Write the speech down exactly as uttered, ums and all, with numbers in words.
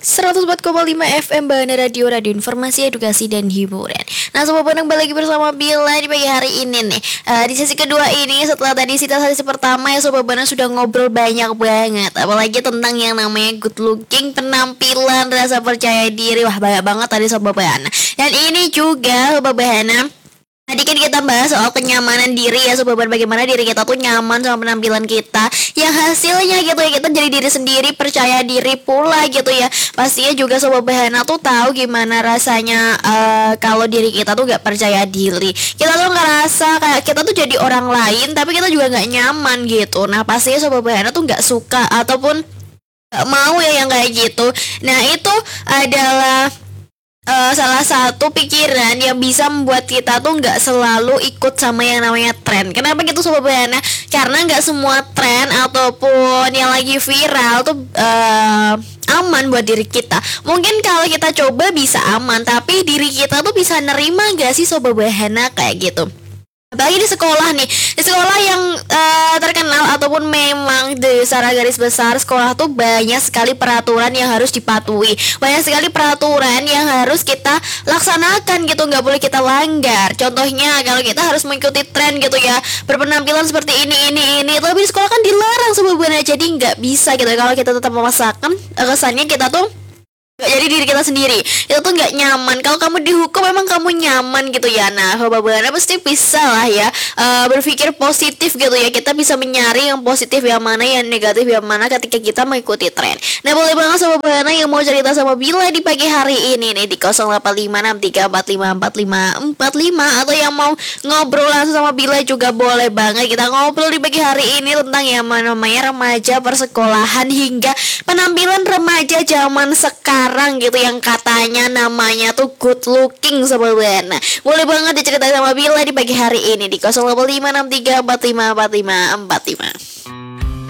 seratus empat koma lima F M Bahana Radio, Radio Informasi, Edukasi, dan Hiburan. Nah, Sobat Bandung, balik lagi bersama Bila di pagi hari ini nih. uh, Di sesi kedua ini, setelah tadi sisa sesi pertama ya Sobat Bandung sudah ngobrol banyak banget, apalagi tentang yang namanya good looking, penampilan, rasa percaya diri. Wah, banyak banget tadi Sobat Bahana. Dan ini juga Sobat Bahana, tadi kan kita bahas soal kenyamanan diri ya Sobat, bagaimana diri kita tuh nyaman sama penampilan kita, yang hasilnya gitu ya kita jadi diri sendiri, percaya diri pula gitu ya. Pastinya juga Sobat Bahana tuh tahu gimana rasanya uh, kalau diri kita tuh gak percaya diri. Kita tuh ngerasa kayak kita tuh jadi orang lain, tapi kita juga gak nyaman gitu. Nah pastinya Sobat Bahana tuh gak suka ataupun gak mau ya yang kayak gitu. Nah itu adalah Uh, salah satu pikiran yang bisa membuat kita tuh nggak selalu ikut sama yang namanya tren. Kenapa gitu Sobat Bahana? Karena nggak semua tren ataupun yang lagi viral tuh uh, aman buat diri kita. Mungkin kalau kita coba bisa aman, tapi diri kita tuh bisa nerima nggak sih Sobat Bahana kayak gitu? Apalagi di sekolah nih, di sekolah yang uh, terkenal ataupun memang di secara garis besar sekolah tuh banyak sekali peraturan yang harus dipatuhi, banyak sekali peraturan yang harus kita laksanakan gitu, nggak boleh kita langgar. Contohnya kalau kita harus mengikuti tren gitu ya, berpenampilan seperti ini ini ini, tapi di sekolah kan dilarang sebenarnya, jadi nggak bisa gitu. Kalau kita tetap memaksakan, kesannya kita tuh gak jadi diri kita sendiri, itu tuh nggak nyaman. Kalau kamu dihukum memang kamu nyaman gitu ya. Nah Sobat Bahana pasti bisa lah ya uh, berpikir positif gitu ya. Kita bisa menyaring yang positif, yang mana yang negatif, yang mana ketika kita mengikuti tren. Nah boleh banget Sobat Bahana yang mau cerita sama Bila di pagi hari ini nih di nol delapan lima enam tiga empat lima empat lima empat lima, atau yang mau ngobrol langsung sama Bila juga boleh banget. Kita ngobrol di pagi hari ini tentang yang namanya remaja persekolahan hingga penampilan remaja zaman sekarang gitu, yang katanya namanya tuh good looking Sobat Bahana. Boleh banget diceritain sama Bila di pagi hari ini di nol delapan lima enam tiga empat lima empat lima empat lima.